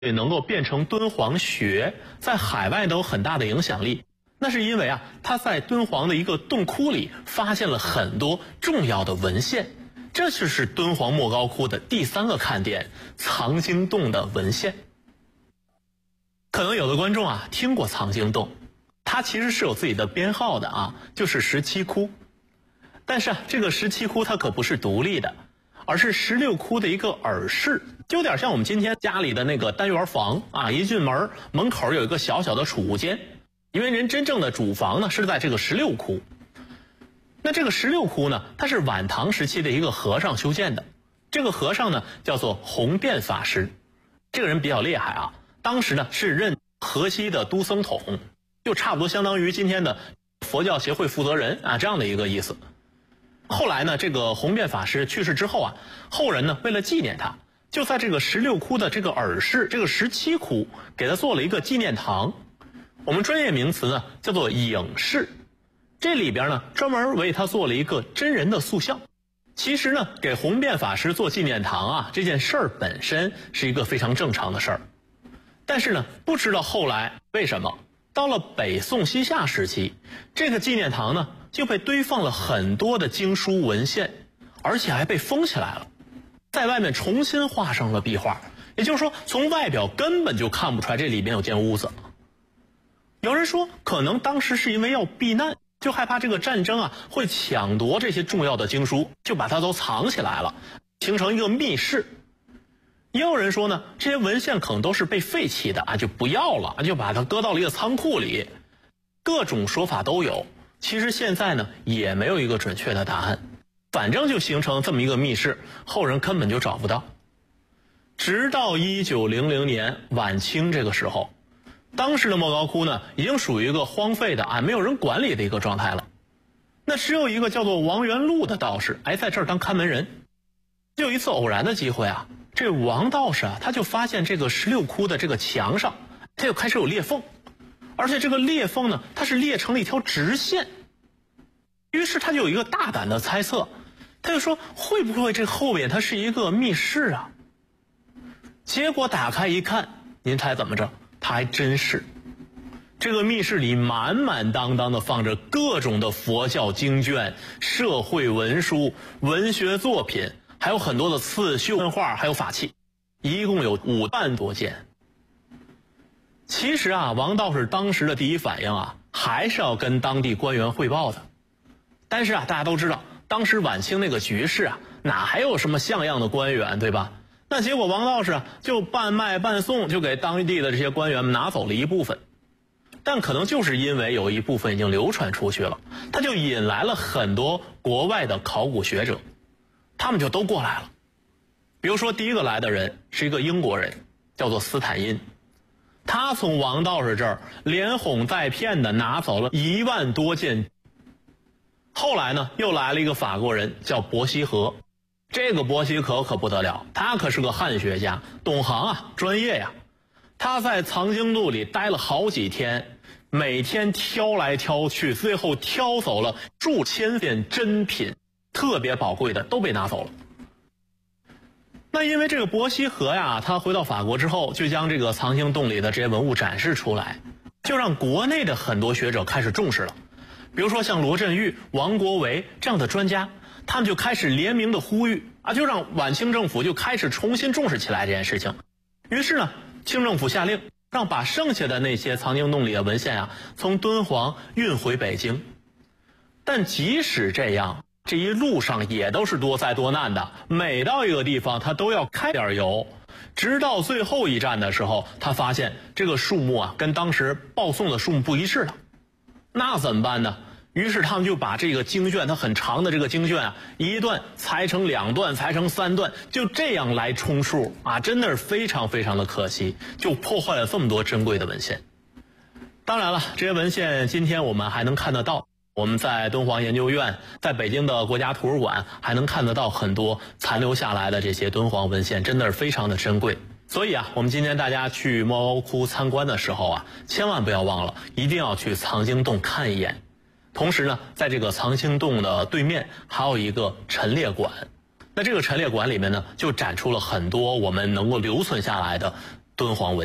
能够变成敦煌学，在海外都有很大的影响力，那是因为啊，他在敦煌的一个洞窟里发现了很多重要的文献，这就是敦煌莫高窟的第3个看点——藏经洞的文献。可能有的观众啊听过藏经洞，它其实是有自己的编号的啊，就是17窟。但是啊，这个17窟它可不是独立的，而是16窟的一个耳室，就有点像我们今天家里的那个单元房啊，一进门口有一个小小的储物间，因为人真正的主房呢是在这个16窟。那这个16窟呢，它是晚唐时期的一个和尚修建的，这个和尚呢叫做弘辩法师，这个人比较厉害啊，当时呢是任河西的都僧统，就差不多相当于今天的佛教协会负责人啊，这样的一个意思。后来呢，这个弘辩法师去世之后啊，后人呢为了纪念他，就在这个16窟的这个耳室，这个17窟给他做了一个纪念堂，我们专业名词呢叫做影室。这里边呢专门为他做了一个真人的塑像。其实呢，给弘辩法师做纪念堂啊，这件事儿本身是一个非常正常的事儿。但是呢，不知道后来为什么到了北宋西夏时期，这个纪念堂呢就被堆放了很多的经书文献，而且还被封起来了，在外面重新画上了壁画，也就是说从外表根本就看不出来这里面有间屋子。有人说可能当时是因为要避难，就害怕这个战争啊会抢夺这些重要的经书，就把它都藏起来了，形成一个密室。也有人说呢，这些文献可能都是被废弃的啊，就不要了，就把它搁到了一个仓库里，各种说法都有。其实现在呢也没有一个准确的答案，反正就形成这么一个密室，后人根本就找不到。直到1900年晚清这个时候，当时的莫高窟呢已经属于一个荒废的啊，没有人管理的一个状态了。那只有一个叫做王元禄的道士在这儿当看门人。就有一次偶然的机会啊，这王道士啊他就发现这个16窟的这个墙上它就开始有裂缝，而且这个裂缝呢它是裂成了一条直线。于是他就有一个大胆的猜测，他就说会不会这后面它是一个密室啊？结果打开一看，您猜怎么着？它还真是。这个密室里满满当当的放着各种的佛教经卷、社会文书、文学作品，还有很多的刺绣漫画，还有法器，一共有5万多件。其实啊，王道士当时的第一反应啊，还是要跟当地官员汇报的。但是啊，大家都知道，当时晚清那个局势啊，哪还有什么像样的官员，对吧？那结果王道士就半卖半送，就给当地的这些官员们拿走了一部分。但可能就是因为有一部分已经流传出去了，他就引来了很多国外的考古学者，他们就都过来了。比如说第一个来的人是一个英国人，叫做斯坦因，他从王道士这儿连哄带骗的拿走了1万多件。后来呢，又来了一个法国人叫伯希和，这个伯希和可不得了，他可是个汉学家，懂行啊，专业呀。他在藏经洞里待了好几天，每天挑来挑去，最后挑走了数千件珍品，特别宝贵的都被拿走了。那因为这个伯希和呀，他回到法国之后，就将这个藏经洞里的这些文物展示出来，就让国内的很多学者开始重视了。比如说像罗振玉、王国维这样的专家，他们就开始联名的呼吁啊，就让晚清政府就开始重新重视起来这件事情。于是呢，清政府下令让把剩下的那些藏经洞里的文献啊，从敦煌运回北京。但即使这样，这一路上也都是多灾多难的，每到一个地方他都要开点油。直到最后一站的时候，他发现这个数目啊跟当时报送的数目不一致了。那怎么办呢？于是他们就把这个经卷，它很长的这个经卷啊，一段裁成2段，裁成3段，就这样来充数啊，真的是非常非常的可惜，就破坏了这么多珍贵的文献。当然了，这些文献今天我们还能看得到，我们在敦煌研究院，在北京的国家图书馆还能看得到很多残留下来的这些敦煌文献，真的是非常的珍贵。所以啊，我们今天大家去莫高窟参观的时候啊，千万不要忘了，一定要去藏经洞看一眼。同时呢，在这个藏经洞的对面还有一个陈列馆，那这个陈列馆里面呢，就展出了很多我们能够留存下来的敦煌文。